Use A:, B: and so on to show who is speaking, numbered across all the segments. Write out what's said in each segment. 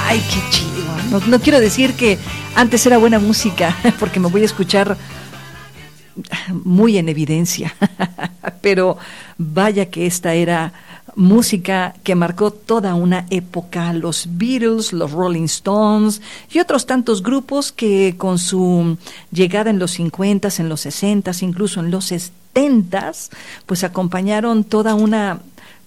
A: Ay, qué chido. No quiero decir que antes era buena música, porque me voy a escuchar muy en evidencia, pero vaya que esta era música que marcó toda una época. Los Beatles, los Rolling Stones y otros tantos grupos que con su llegada en los 50s, en los 60s, incluso en los 70s, pues acompañaron toda una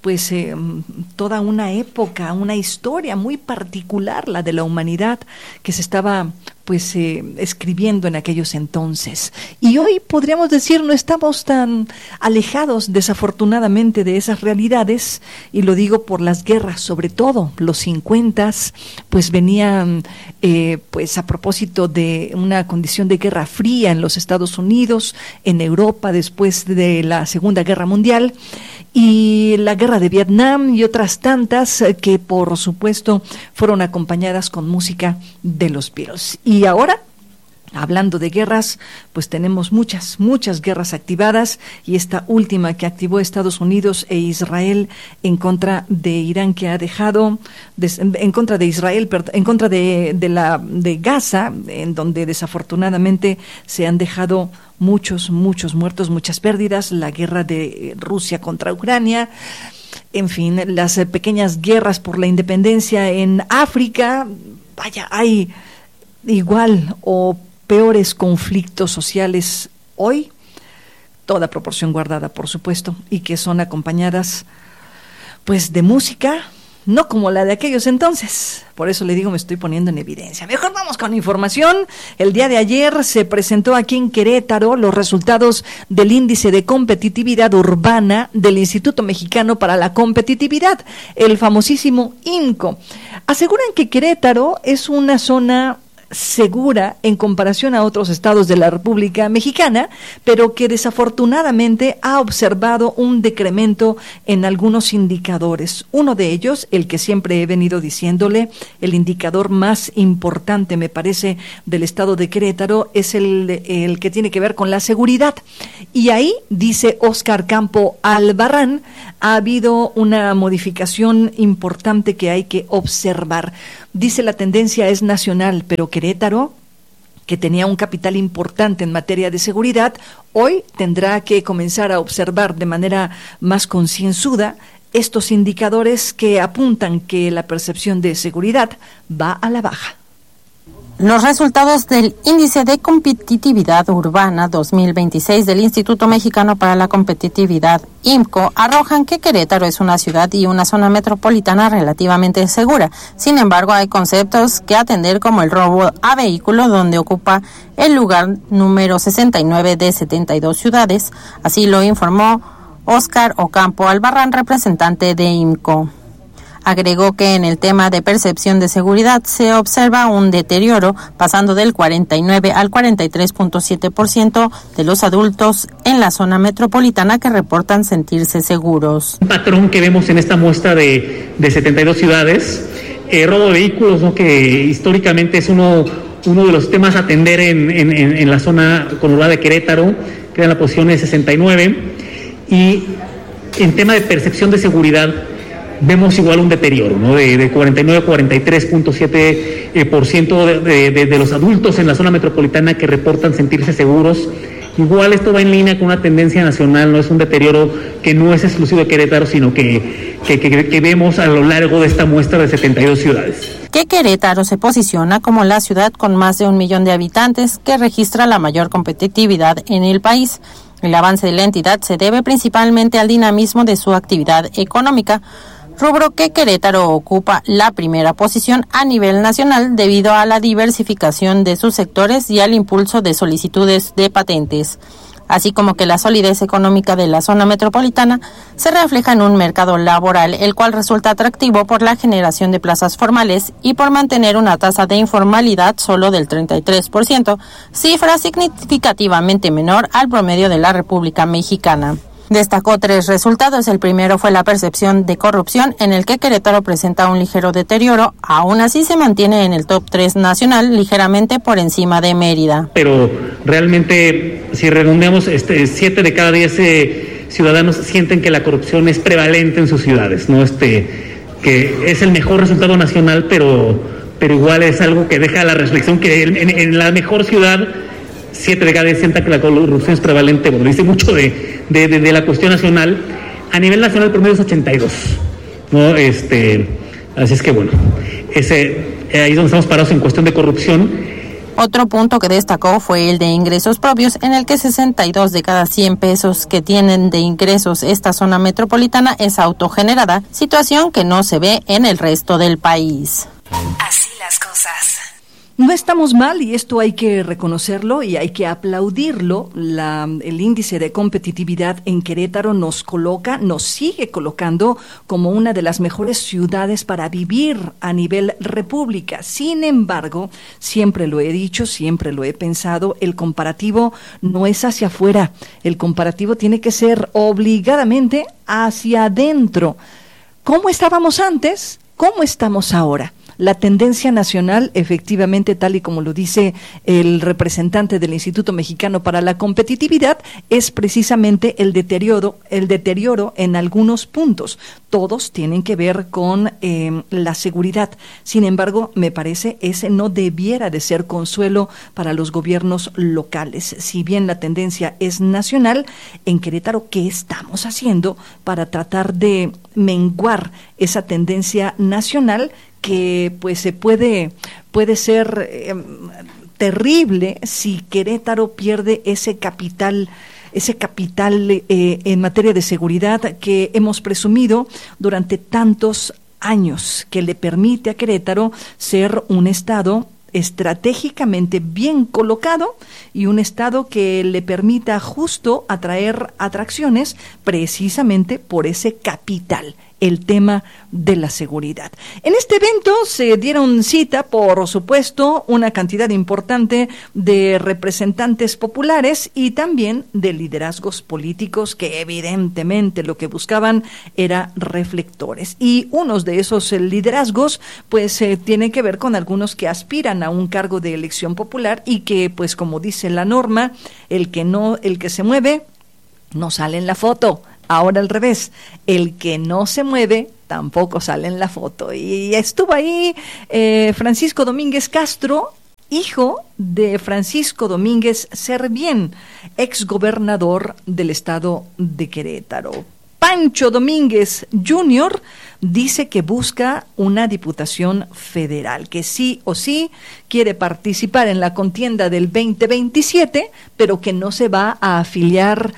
A: época, una historia muy particular, la de la humanidad, que se estaba escribiendo en aquellos entonces. Y hoy podríamos decir no estamos tan alejados, desafortunadamente, de esas realidades, y lo digo por las guerras, sobre todo los 50s, pues venían a propósito de una condición de guerra fría en los Estados Unidos, en Europa después de la Segunda Guerra Mundial, y la guerra de Vietnam y otras tantas que por supuesto fueron acompañadas con música de los Beatles. Y ahora, hablando de guerras, pues tenemos muchas guerras activadas, y esta última que activó Estados Unidos e Israel en contra de Irán, que ha dejado, en contra de Gaza, en donde desafortunadamente se han dejado muchos muertos, muchas pérdidas, la guerra de Rusia contra Ucrania, en fin, las pequeñas guerras por la independencia en África. Vaya, hay igual o peores conflictos sociales hoy, toda proporción guardada, por supuesto, y que son acompañadas pues de música, no como la de aquellos entonces. Por eso le digo, me estoy poniendo en evidencia. Mejor vamos con información. El día de ayer se presentó aquí en Querétaro los resultados del índice de competitividad urbana del Instituto Mexicano para la Competitividad, el famosísimo IMCO. Aseguran que Querétaro es una zona segura en comparación a otros estados de la República Mexicana, pero que desafortunadamente ha observado un decremento en algunos indicadores. Uno de ellos, el que siempre he venido diciéndole, el indicador más importante, me parece, del estado de Querétaro, es el que tiene que ver con la seguridad. Y ahí, dice Óscar Campo Albarrán, ha habido una modificación importante que hay que observar. Dice, la tendencia es nacional, pero Querétaro, que tenía un capital importante en materia de seguridad, hoy tendrá que comenzar a observar de manera más concienzuda estos indicadores que apuntan que la percepción de seguridad va a la baja.
B: Los resultados del Índice de Competitividad Urbana 2026 del Instituto Mexicano para la Competitividad, IMCO, arrojan que Querétaro es una ciudad y una zona metropolitana relativamente segura. Sin embargo, hay conceptos que atender, como el robo a vehículo, donde ocupa el lugar número 69 de 72 ciudades. Así lo informó Óscar Ocampo Albarrán, representante de IMCO. Agregó que en el tema de percepción de seguridad se observa un deterioro, pasando del 49 al 43.7% de los adultos en la zona metropolitana que reportan sentirse seguros.
C: Un patrón que vemos en esta muestra de 72 ciudades, robo de vehículos, ¿no?, que históricamente es uno de los temas a atender en la zona conurbada de Querétaro, queda en la posición de 69, y en tema de percepción de seguridad vemos igual un deterioro, ¿no?, de 49 a 43.7% de los adultos en la zona metropolitana que reportan sentirse seguros. Igual esto va en línea con una tendencia nacional, no es un deterioro que no es exclusivo de Querétaro, sino que vemos a lo largo de esta muestra de 72 ciudades.
B: Que Querétaro se posiciona como la ciudad con más de 1 millón de habitantes que registra la mayor competitividad en el país. El avance de la entidad se debe principalmente al dinamismo de su actividad económica, rubro que Querétaro ocupa la primera posición a nivel nacional debido a la diversificación de sus sectores y al impulso de solicitudes de patentes, así como que la solidez económica de la zona metropolitana se refleja en un mercado laboral, el cual resulta atractivo por la generación de plazas formales y por mantener una tasa de informalidad solo del 33%, cifra significativamente menor al promedio de la República Mexicana. Destacó 3 resultados. El primero fue la percepción de corrupción, en el que Querétaro presenta un ligero deterioro. Aún así se mantiene en el top 3 nacional, ligeramente por encima de Mérida.
C: Pero realmente, si redondeamos, 7 de cada 10 ciudadanos sienten que la corrupción es prevalente en sus ciudades, ¿no? Que es el mejor resultado nacional, pero pero igual es algo que deja la reflexión que en la mejor ciudad 7 de cada 10 sienta que la corrupción es prevalente. Bueno, dice mucho de la cuestión nacional. A nivel nacional el promedio es 82, ¿no? Así es que bueno, ahí es donde estamos parados en cuestión de corrupción.
B: Otro punto que destacó fue el de ingresos propios, en el que 62 de cada 100 pesos que tienen de ingresos esta zona metropolitana es autogenerada, situación que no se ve en el resto del país.
D: Así las cosas.
A: No estamos mal, y esto hay que reconocerlo y hay que aplaudirlo. El índice de competitividad en Querétaro nos sigue colocando como una de las mejores ciudades para vivir a nivel república. Sin embargo, siempre lo he dicho, siempre lo he pensado, el comparativo no es hacia afuera, el comparativo tiene que ser obligadamente hacia adentro. ¿Cómo estábamos antes? ¿Cómo estamos ahora? La tendencia nacional, efectivamente, tal y como lo dice el representante del Instituto Mexicano para la Competitividad, es precisamente el deterioro en algunos puntos. Todos tienen que ver con la seguridad. Sin embargo, me parece ese no debiera de ser consuelo para los gobiernos locales. Si bien la tendencia es nacional, en Querétaro, ¿qué estamos haciendo para tratar de menguar esa tendencia nacional que pues se puede ser terrible si Querétaro pierde ese capital en materia de seguridad que hemos presumido durante tantos años, que le permite a Querétaro ser un estado estratégicamente bien colocado y un estado que le permita justo atraer atracciones precisamente por ese capital, el tema de la seguridad. En este evento se dieron cita, por supuesto, una cantidad importante de representantes populares y también de liderazgos políticos que evidentemente lo que buscaban era reflectores. Y unos de esos liderazgos pues tienen que ver con algunos que aspiran a un cargo de elección popular y que pues como dice la norma, el que se mueve no sale en la foto. Ahora al revés, el que no se mueve tampoco sale en la foto. Y estuvo ahí Francisco Domínguez Castro, hijo de Francisco Domínguez Servién, exgobernador del estado de Querétaro. Pancho Domínguez Jr. dice que busca una diputación federal, que sí o sí quiere participar en la contienda del 2027, pero que no se va a afiliar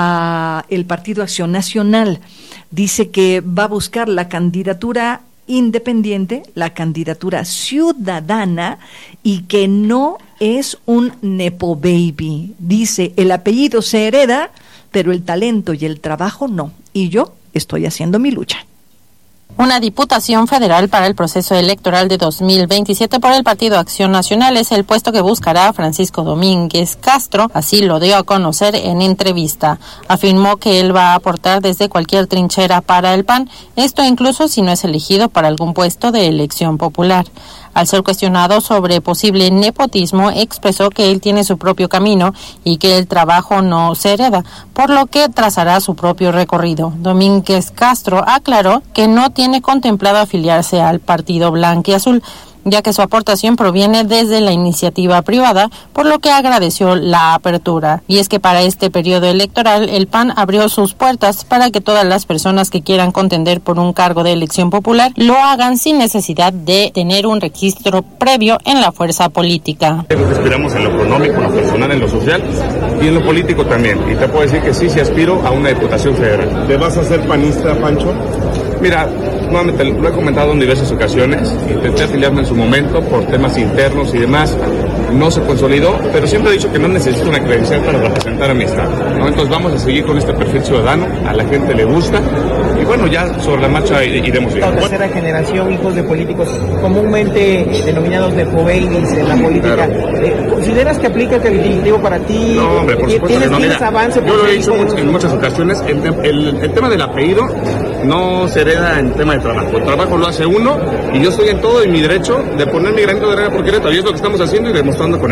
A: a el Partido Acción Nacional. Dice que va a buscar la candidatura independiente, la candidatura ciudadana, y que no es un nepo baby. Dice, el apellido se hereda, pero el talento y el trabajo no. Y yo estoy haciendo mi lucha.
B: Una diputación federal para el proceso electoral de 2027 por el Partido Acción Nacional es el puesto que buscará Francisco Domínguez Castro, así lo dio a conocer en entrevista. Afirmó que él va a aportar desde cualquier trinchera para el PAN, esto incluso si no es elegido para algún puesto de elección popular. Al ser cuestionado sobre posible nepotismo, expresó que él tiene su propio camino y que el trabajo no se hereda, por lo que trazará su propio recorrido. Domínguez Castro aclaró que no tiene contemplado afiliarse al Partido Blanquiazul, ya que su aportación proviene desde la iniciativa privada, por lo que agradeció la apertura. Y es que para este periodo electoral, el PAN abrió sus puertas para que todas las personas que quieran contender por un cargo de elección popular lo hagan sin necesidad de tener un registro previo en la fuerza política.
E: Aspiramos en lo económico, en lo personal, en lo social y en lo político también. Y te puedo decir que sí aspiro a una diputación federal.
F: ¿Te vas a hacer panista, Pancho?
E: Mira, nuevamente lo he comentado en diversas ocasiones, intenté afiliarme en su momento por temas internos y demás, no se consolidó, pero siempre he dicho que no necesito una credencial para representar a mi estado, ¿no? Entonces vamos a seguir con este perfil ciudadano, a la gente le gusta, y bueno, ya sobre la marcha iremos viendo.
G: La tercera generación, hijos de políticos comúnmente denominados nepo-babies en la política, claro. ¿Consideras que aplica el distintivo para ti?
E: No, hombre, por supuesto que no.
G: ¿Tienes avance?
E: Yo lo he dicho en muchas ocasiones, el tema del apellido no se hereda en tema de trabajo. El trabajo lo hace uno y yo estoy en todo en mi derecho de poner mi granito de arena por Querétaro, y es lo que estamos haciendo y demostrando con